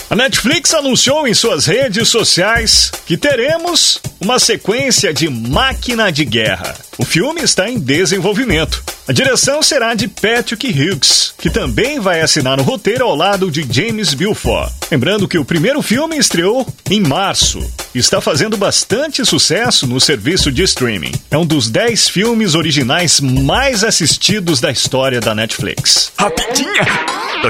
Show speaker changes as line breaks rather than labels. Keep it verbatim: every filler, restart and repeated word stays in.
A Netflix anunciou em suas redes sociais que teremos uma sequência de Máquina de Guerra. O filme está em desenvolvimento. A direção será de Patrick Hughes, que também vai assinar o roteiro ao lado de James Belfort. Lembrando que o primeiro filme estreou em março e está fazendo bastante sucesso no serviço de streaming. É um dos dez filmes originais mais assistidos da história da Netflix.
Rapidinha!